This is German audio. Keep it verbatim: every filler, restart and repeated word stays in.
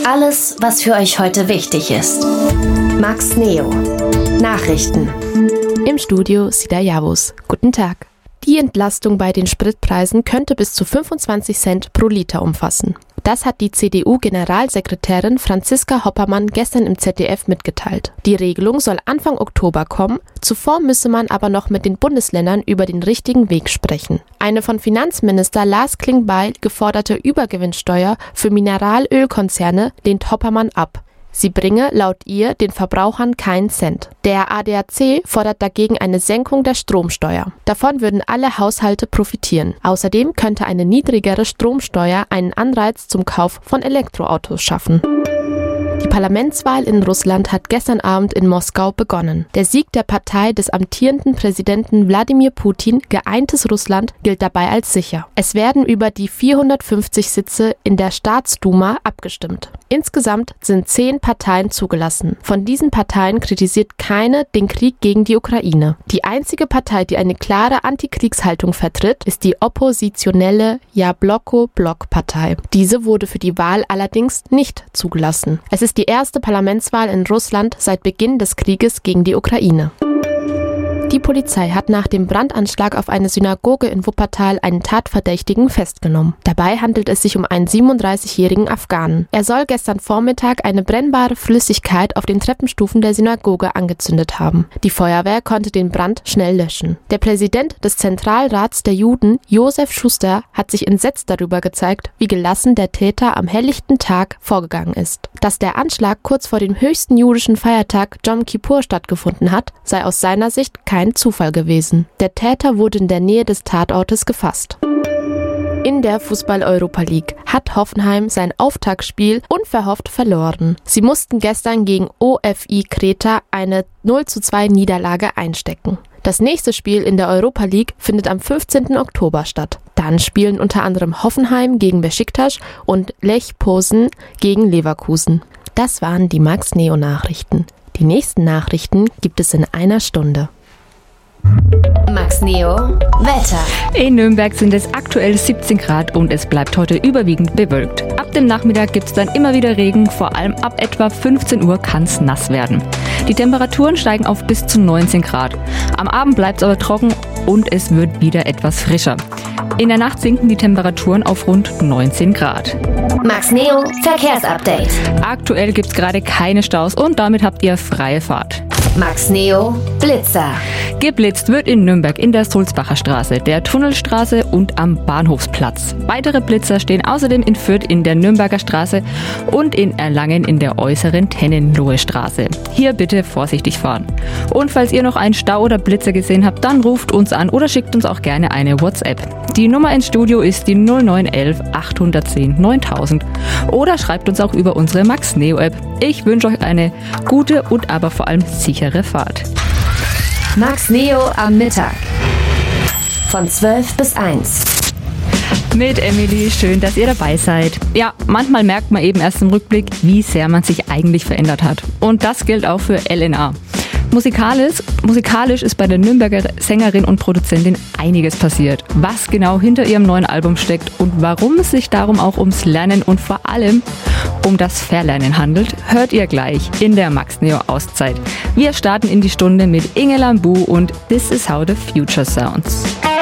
Alles, was für euch heute wichtig ist. Max Neo. Nachrichten. Im Studio Sida Javus. Guten Tag. Die Entlastung bei den Spritpreisen könnte bis zu fünfundzwanzig Cent pro Liter umfassen. Das hat die C D U-Generalsekretärin Franziska Hoppermann gestern im Z D F mitgeteilt. Die Regelung soll Anfang Oktober kommen, zuvor müsse man aber noch mit den Bundesländern über den richtigen Weg sprechen. Eine von Finanzminister Lars Klingbeil geforderte Übergewinnsteuer für Mineralölkonzerne lehnt Hoppermann ab. Sie bringe laut ihr den Verbrauchern keinen Cent. Der A D A C fordert dagegen eine Senkung der Stromsteuer. Davon würden alle Haushalte profitieren. Außerdem könnte eine niedrigere Stromsteuer einen Anreiz zum Kauf von Elektroautos schaffen. Die Parlamentswahl in Russland hat gestern Abend in Moskau begonnen. Der Sieg der Partei des amtierenden Präsidenten Wladimir Putin, Geeintes Russland, gilt dabei als sicher. Es werden über die vierhundertfünfzig Sitze in der Staatsduma abgestimmt. Insgesamt sind zehn Parteien zugelassen. Von diesen Parteien kritisiert keine den Krieg gegen die Ukraine. Die einzige Partei, die eine klare Antikriegshaltung vertritt, ist die oppositionelle Jabloko-Blok-Partei. Diese wurde für die Wahl allerdings nicht zugelassen. Es ist die erste Parlamentswahl in Russland seit Beginn des Krieges gegen die Ukraine. Die Polizei hat nach dem Brandanschlag auf eine Synagoge in Wuppertal einen Tatverdächtigen festgenommen. Dabei handelt es sich um einen siebenunddreißigjährigen Afghanen. Er soll gestern Vormittag eine brennbare Flüssigkeit auf den Treppenstufen der Synagoge angezündet haben. Die Feuerwehr konnte den Brand schnell löschen. Der Präsident des Zentralrats der Juden, Josef Schuster, hat sich entsetzt darüber gezeigt, wie gelassen der Täter am helllichten Tag vorgegangen ist. Dass der Anschlag kurz vor dem höchsten jüdischen Feiertag Jom Kippur stattgefunden hat, sei aus seiner Sicht kein Zufall gewesen. Der Täter wurde in der Nähe des Tatortes gefasst. In der Fußball-Europa League hat Hoffenheim sein Auftaktspiel unverhofft verloren. Sie mussten gestern gegen O F I Kreta eine null zu zwei Niederlage einstecken. Das nächste Spiel in der Europa League findet am fünfzehnten Oktober statt. Dann spielen unter anderem Hoffenheim gegen Beşiktaş und Lech Posen gegen Leverkusen. Das waren die Max Neo Nachrichten. Die nächsten Nachrichten gibt es in einer Stunde. Max Neo Wetter. In Nürnberg sind es aktuell siebzehn Grad und es bleibt heute überwiegend bewölkt. Ab dem Nachmittag gibt es dann immer wieder Regen, vor allem ab etwa fünfzehn Uhr kann es nass werden. Die Temperaturen steigen auf bis zu neunzehn Grad. Am Abend bleibt es aber trocken und es wird wieder etwas frischer. In der Nacht sinken die Temperaturen auf rund neunzehn Grad. Max Neo Verkehrsupdate. Aktuell gibt es gerade keine Staus und damit habt ihr freie Fahrt. Max Neo Blitzer. Geblitzt wird in Nürnberg in der Sulzbacher Straße, der Tunnelstraße und am Bahnhofsplatz. Weitere Blitzer stehen außerdem in Fürth in der Nürnberger Straße und in Erlangen in der äußeren Tennenlohe Straße. Hier bitte vorsichtig fahren. Und falls ihr noch einen Stau oder Blitzer gesehen habt, dann ruft uns an oder schickt uns auch gerne eine WhatsApp. Die Nummer ins Studio ist die null neun elf achthundertzehn neuntausend oder schreibt uns auch über unsere Max Neo App. Ich wünsche euch eine gute und aber vor allem sichere Fahrt. Max Neo am Mittag. Von zwölf bis eins. Mit Emily, schön, dass ihr dabei seid. Ja, manchmal merkt man eben erst im Rückblick, wie sehr man sich eigentlich verändert hat. Und das gilt auch für L N A. Musikalisch, musikalisch ist bei der Nürnberger Sängerin und Produzentin einiges passiert. Was genau hinter ihrem neuen Album steckt und warum es sich darum auch ums Lernen und vor allem um das Verlernen handelt, hört ihr gleich in der Max Neo Auszeit. Wir starten in die Stunde mit Inge Lambu und This is how the future sounds.